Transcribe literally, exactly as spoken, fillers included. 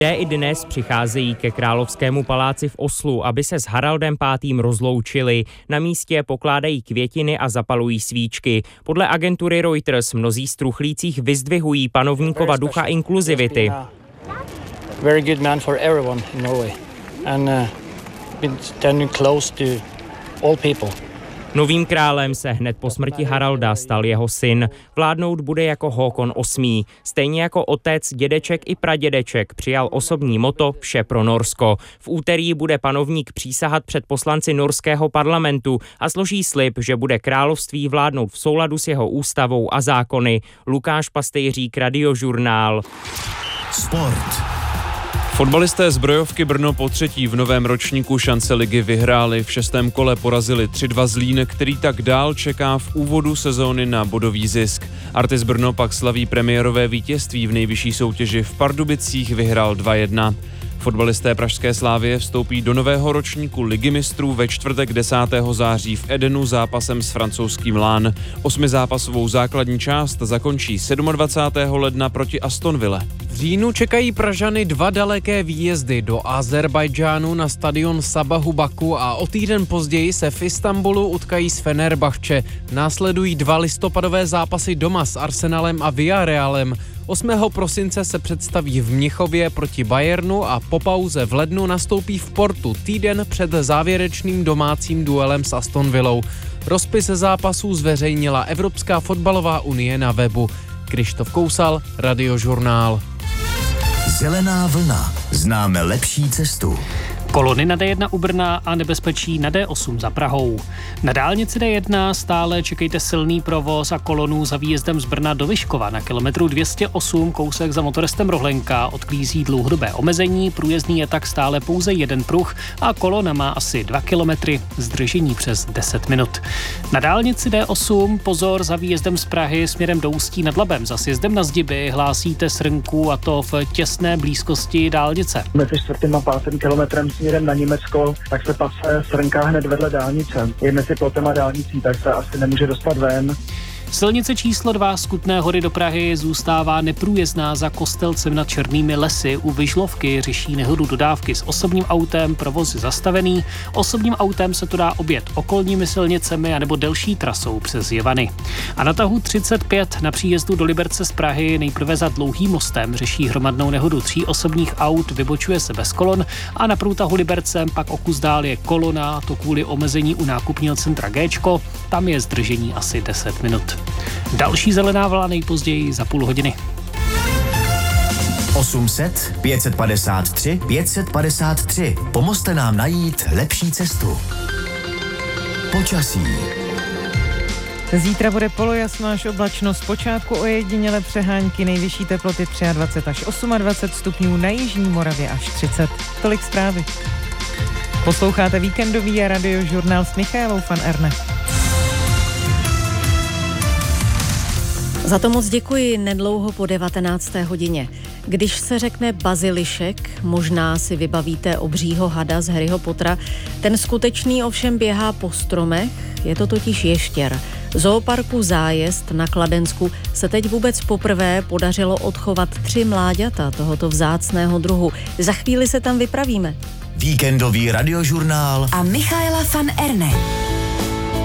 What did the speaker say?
Lidé i dnes přicházejí ke Královskému paláci v Oslu, aby se s Haraldem pátým rozloučili. Na místě pokládají květiny a zapalují svíčky. Podle agentury Reuters mnozí z truchlících vyzdvihují panovníkova ducha inkluzivity. Very good man for everyone in Norway and uh, been standing close to all people. Novým králem se hned po smrti Haralda stal jeho syn. Vládnout bude jako Håkon osmý. Stejně jako otec, dědeček i pradědeček přijal osobní motto Vše pro Norsko. V úterý bude panovník přísahat před poslanci norského parlamentu a složí slib, že bude království vládnout v souladu s jeho ústavou a zákony. Lukáš Pastejřík, Radiožurnál. Sport. Fotbalisté Zbrojovky Brno po třetí v novém ročníku šance ligy vyhráli. V šestém kole porazili tři dva Zlín, který tak dál čeká v úvodu sezóny na bodový zisk. Artis Brno pak slaví premiérové vítězství v nejvyšší soutěži. V Pardubicích vyhrál dva jedna. Fotbalisté pražské Slavie vstoupí do nového ročníku ligy mistrů ve čtvrtek desátého září v Edenu zápasem s francouzským Lán. Osmizápasovou základní část zakončí dvacátého sedmého ledna proti Aston Ville. V říjnu čekají Pražany dva daleké výjezdy do Azerbajdžánu na stadion Sabahu Baku a o týden později se v Istanbulu utkají s Fenerbahče. Následují dva listopadové zápasy doma s Arsenalem a Villarrealem. osmého prosince se představí v Mnichově proti Bayernu a po pauze v lednu nastoupí v Portu týden před závěrečným domácím duelem s Aston Villou. Rozpis zápasů zveřejnila Evropská fotbalová unie na webu. Krištof Kousal, Radiožurnál. Zelená vlna. Známe lepší cestu. Kolony na D jedna u Brna a nebezpečí na D osm za Prahou. Na dálnici D jedna stále čekejte silný provoz a kolonu za výjezdem z Brna do Vyškova na kilometru dvě stě osm, kousek za motorestem Rohlenka, odklízí dlouhodobé omezení, průjezdný je tak stále pouze jeden pruh a kolona má asi dva kilometry, zdržení přes deset minut. Na dálnici D osm pozor za výjezdem z Prahy směrem do Ústí nad Labem, za sjezdem na Zdiby hlásíte srnku a to v těsné blízkosti dálnice. Mezi čtvrtým a pátým kilometrem směrem na Německo, tak se pase srnká hned vedle dálnice. Je mezi plotem a dálnicí, tak se asi nemůže dostat ven. Silnice číslo dva z Kutné Hory do Prahy zůstává neprůjezdná za Kostelcem nad Černými lesy. U Vyžlovky řeší nehodu dodávky s osobním autem, provoz zastavený. Osobním autem se to dá objet okolními silnicemi anebo delší trasou přes Jevany. A na tahu třicet pět na příjezdu do Liberce z Prahy nejprve za Dlouhým mostem řeší hromadnou nehodu tří osobních aut, vybočuje se bez kolon a na průtahu Libercem pak o kus dál je kolona, to kvůli omezení u nákupního centra Géčko, tam je zdržení asi deset minut. Další zelená vlna nejpozději za půl hodiny. osm set, pět set padesát tři, pět set padesát tři. Pomozte nám najít lepší cestu. Počasí. Zítra bude polojasno až oblačno, zpočátku ojedinělé přehánky, nejvyšší teploty dvacet tři až dvacet osm stupňů, na jižní Moravě až třicet. Tolik zprávy. Posloucháte víkendový a Radiožurnál s Michaelou van Erne. Za to moc děkuji nedlouho po devatenácté hodině. Když se řekne bazilišek, možná si vybavíte obřího hada z Harryho Pottera. Ten skutečný ovšem běhá po stromech, je to totiž ještěr. Zooparku Zájezd na Kladensku se teď vůbec poprvé podařilo odchovat tři mláďata tohoto vzácného druhu. Za chvíli se tam vypravíme. Víkendový Radiožurnál a Michaela van Erne.